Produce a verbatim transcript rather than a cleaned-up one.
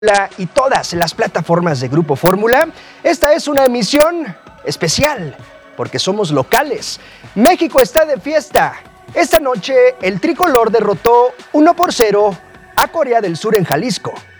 Y todas las plataformas de Grupo Fórmula. Esta es una emisión especial porque somos locales. México está de fiesta. Esta noche el tricolor derrotó uno por cero a Corea del Sur en Jalisco.